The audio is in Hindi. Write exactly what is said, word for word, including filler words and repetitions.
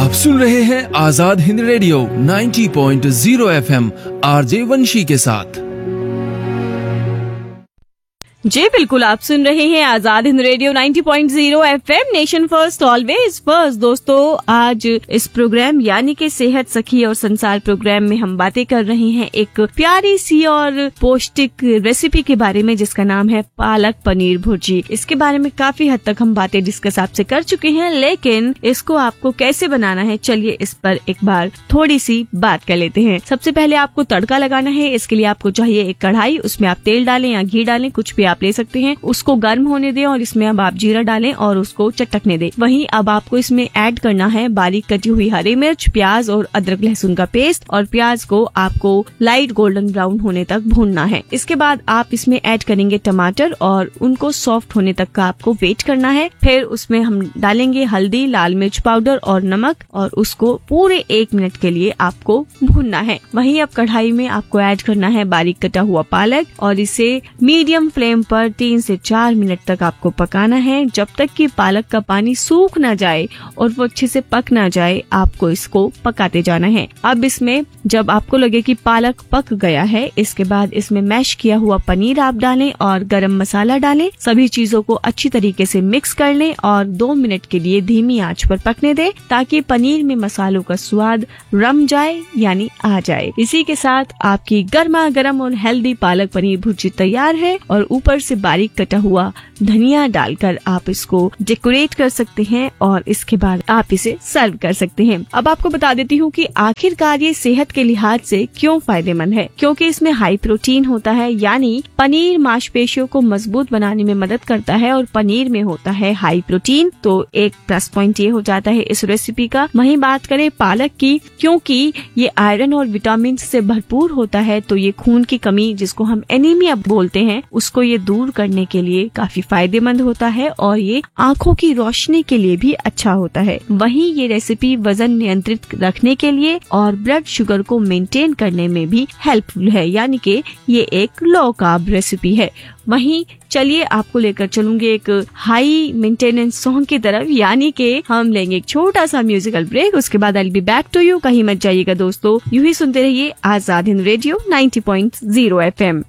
आप सुन रहे हैं आजाद हिंद रेडियो नब्बे पॉइंट शून्य एफएम आरजे वंशी के साथ। जी बिल्कुल, आप सुन रहे हैं आजाद हिंद रेडियो नब्बे पॉइंट शून्य FM, nation first always first. दोस्तों, आज इस प्रोग्राम यानी कि सेहत सखी और संसार प्रोग्राम में हम बातें कर रहे हैं एक प्यारी सी और पौष्टिक रेसिपी के बारे में, जिसका नाम है पालक पनीर भुर्जी। इसके बारे में काफी हद तक हम बातें डिस्कस आपसे कर चुके हैं, लेकिन इसको आपको कैसे बनाना है, चलिए इस पर एक बार थोड़ी सी बात कर लेते हैं। सबसे पहले आपको तड़का लगाना है। इसके लिए आपको चाहिए एक कढ़ाई, उसमें आप तेल डालें या घी डालें, कुछ भी आप ले सकते हैं। उसको गर्म होने दें और इसमें अब आप जीरा डालें और उसको चटकने दें। वहीं अब आपको इसमें ऐड करना है बारीक कटी हुई हरी मिर्च, प्याज और अदरक लहसुन का पेस्ट, और प्याज को आपको लाइट गोल्डन ब्राउन होने तक भूनना है। इसके बाद आप इसमें ऐड करेंगे टमाटर और उनको सॉफ्ट होने तक का आपको वेट करना है। फिर उसमें हम डालेंगे हल्दी, लाल मिर्च पाउडर और नमक, और उसको पूरे एक मिनट के लिए आपको भूनना है। वहीं अब कढ़ाई में आपको ऐड करना है बारीक कटा हुआ पालक, और इसे मीडियम फ्लेम पर तीन से चार मिनट तक आपको पकाना है, जब तक कि पालक का पानी सूख ना जाए और वो अच्छे से पक ना जाए। आपको इसको पकाते जाना है। अब इसमें जब आपको लगे कि पालक पक गया है, इसके बाद इसमें मैश किया हुआ पनीर आप डालें और गरम मसाला डालें। सभी चीजों को अच्छी तरीके से मिक्स कर लें और दो मिनट के लिए धीमी आंच पर पकने दें, ताकि पनीर में मसालों का स्वाद रम जाए यानी आ जाए। इसी के साथ आपकी गर्मा गर्म और हेल्दी पालक पनीर भुर्जी तैयार है, और ऊपर से बारीक कटा हुआ धनिया डालकर आप इसको डेकोरेट कर सकते हैं और इसके बाद आप इसे सर्व कर सकते हैं। अब आपको बता देती हूँ कि आखिरकार ये सेहत के लिहाज से क्यों फायदेमंद है, क्योंकि इसमें हाई प्रोटीन होता है, यानी पनीर मांसपेशियों को मजबूत बनाने में मदद करता है, और पनीर में होता है हाई प्रोटीन। तो एक प्लस पॉइंट ये हो जाता है इस रेसिपी का। वहीं बात करें पालक की, क्योंकि ये आयरन और विटामिन से भरपूर होता है, तो ये खून की कमी, जिसको हम एनीमिया बोलते हैं, उसको ये दूर करने के लिए काफी फायदेमंद होता है, और ये आंखों की रोशनी के लिए भी अच्छा होता है। वहीं ये रेसिपी वजन नियंत्रित रखने के लिए और ब्लड शुगर को मेंटेन करने में भी हेल्पफुल है, यानी कि ये एक लो कार्ब रेसिपी है। वहीं चलिए आपको लेकर चलूंगी एक हाई मेंटेनेंस सॉन्ग की तरफ, यानी कि हम लेंगे एक छोटा सा म्यूजिकल ब्रेक। उसके बाद I will be back to you. कहीं मत जाइएगा दोस्तों, यूं ही सुनते रहिए आजाद हिंद रेडियो नब्बे पॉइंट शून्य एफएम।